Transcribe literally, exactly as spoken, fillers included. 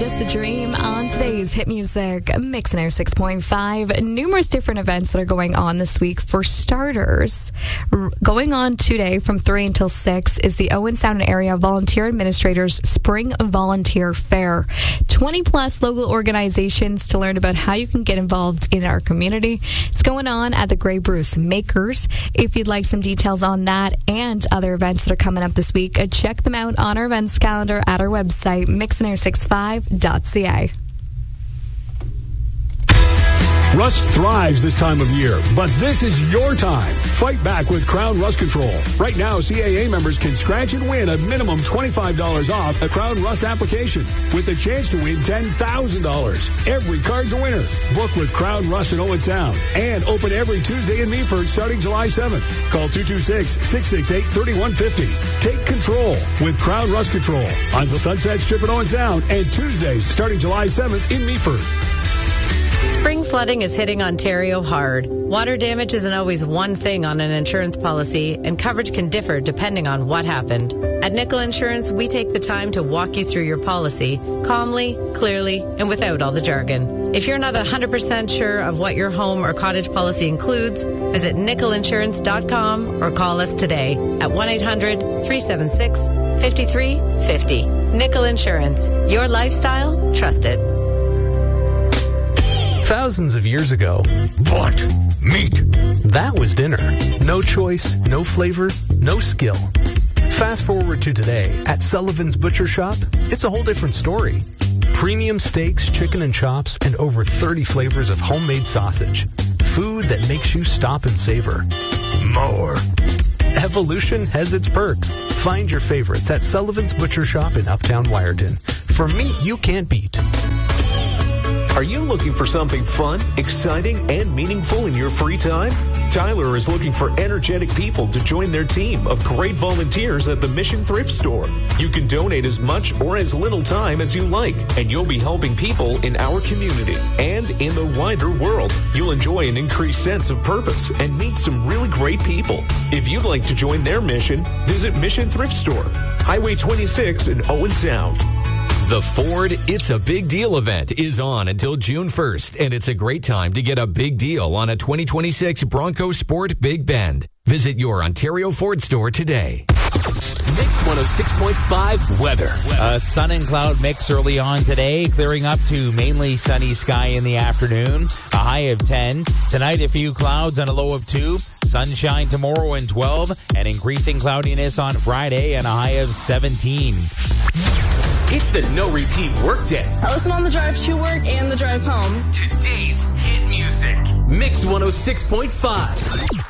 Just a Dream on today's Hit Music Mix and Air six point five. Numerous different events that are going on this week. For starters, r- going on today from three until six is the Owen Sound Area Volunteer Administrators Spring Volunteer Fair. twenty plus local organizations to learn about how you can get involved in our community. It's going on at the Grey Bruce Makers. If you'd like some details on that and other events that are coming up this week, uh, check them out on our events calendar at our website, mix and air six five dot c a. Rust thrives this time of year, but this is your time. Fight back with Crown Rust Control. Right now, C A A members can scratch and win a minimum twenty-five dollars off a Crown Rust application with the chance to win ten thousand dollars. Every card's a winner. Book with Crown Rust and Owen Sound and open every Tuesday in Meaford starting July seventh. Call two two six, six six eight, three one five zero. Take control with Crown Rust Control on the Sunset Strip at Owen Sound and Tuesdays starting July seventh in Meaford. Spring flooding is hitting Ontario hard. Water damage isn't always one thing on an insurance policy, and coverage can differ depending on what happened. At Nickel Insurance, we take the time to walk you through your policy calmly, clearly, and without all the jargon. If you're not one hundred percent sure of what your home or cottage policy includes, visit nickel insurance dot com or call us today at one eight hundred, three seven six, five three five zero. Nickel Insurance. Your lifestyle, trusted. Thousands of years ago, What? Meat. that was dinner. No choice, no flavor, no skill. Fast forward to today, at Sullivan's Butcher Shop, it's a whole different story. Premium steaks, chicken and chops, and over thirty flavors of homemade sausage. Food that makes you stop and savor. More. Evolution has its perks. Find your favorites at Sullivan's Butcher Shop in Uptown Wyerton. For meat you can't beat. Are you looking for something fun, exciting, and meaningful in your free time? Tyler is looking for energetic people to join their team of great volunteers at the Mission Thrift Store. You can donate as much or as little time as you like, and you'll be helping people in our community and in the wider world. You'll enjoy an increased sense of purpose and meet some really great people. If you'd like to join their mission, visit Mission Thrift Store, Highway twenty-six in Owen Sound. The Ford It's a Big Deal event is on until June first, and it's a great time to get a big deal on a twenty twenty-six Bronco Sport Big Bend. Visit your Ontario Ford store today. Mix one oh six point five weather. A sun and cloud mix early on today, clearing up to mainly sunny sky in the afternoon. A high of ten. Tonight, a few clouds and a low of two. Sunshine tomorrow and twelve, and increasing cloudiness on Friday and a high of seventeen. It's the no repeat workday. I listen on the drive to work and the drive home. Today's hit music. Mix one oh six point five.